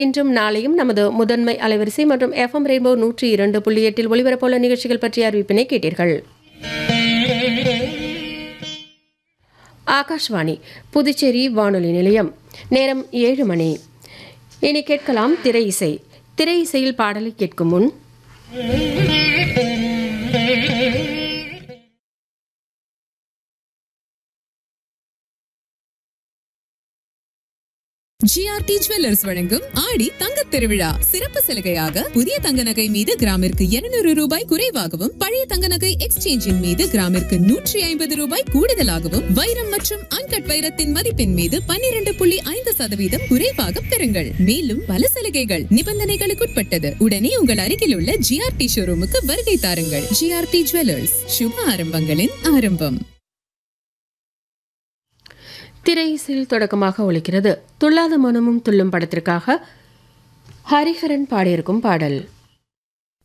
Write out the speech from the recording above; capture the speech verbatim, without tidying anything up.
இன்றும் நாளையும் நமது முதன்மை அலைவரிசை மற்றும் எஃப்எம் ரெயின்போ நூற்றி இரண்டு புள்ளி எட்டில் ஒளிபரப்புள்ள நிகழ்ச்சிகள் பற்றிய அறிவிப்பினை கேட்டீர்கள். ஆகாஷ்வாணி புதுச்சேரி வானொலி நிலையம். நேரம் ஏழு மணி. இனி கேட்கலாம் திரை இசை. திரை இசையில் பாடலை கேட்கும் முன் ஜிஆர்டி ஜுவல்லர்ஸ் வழங்கும் ஆடி தங்கத் திருவிழா சிறப்பு சலுகையாக புதிய தங்க நகை மீது கிராமிற்கு இருநூறு ரூபாய் குறைவாகவும் பழைய தங்க நகை எக்ஸ்சேஞ்சின் மீது கிராமிற்கு நூற்றி ஐம்பது ரூபாய் கூடுதலாகவும் வைரம் மற்றும் அன்கட் வைரத்தின் மதிப்பின் மீது பன்னிரண்டு புள்ளி ஐந்து சதவீதம் குறைவாக பெறுங்கள். மேலும் பல சலுகைகள் நிபந்தனைகளுக்குட்பட்டது. உடனே உங்கள் அருகில் உள்ள ஜிஆர்டி ஷோரூமுக்கு வருகை தாருங்கள். ஜிஆர்டி ஜுவல்லர்ஸ், சுப ஆரம்பங்களின் ஆரம்பம். திரை இசையில் தொடக்கமாக ஒலிக்கிறது துள்ளாத மனமும் துள்ளும் படத்திற்காக ஹரிஹரன் பாடியிருக்கும் பாடல்.